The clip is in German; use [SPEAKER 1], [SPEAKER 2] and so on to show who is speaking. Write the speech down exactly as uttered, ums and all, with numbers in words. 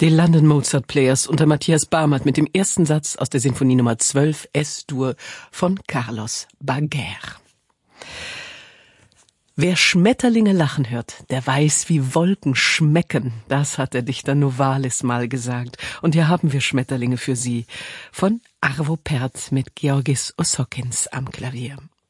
[SPEAKER 1] Die London Mozart Players unter Matthias Barmert mit dem ersten Satz aus der Sinfonie Nummer zwölf S-Dur von Carlos Baguer. Wer Schmetterlinge lachen hört, der weiß, wie Wolken schmecken. Das hat der Dichter Novalis mal gesagt. Und hier haben wir Schmetterlinge für Sie von Arvo Pärt mit Georgis Osokins am Klavier.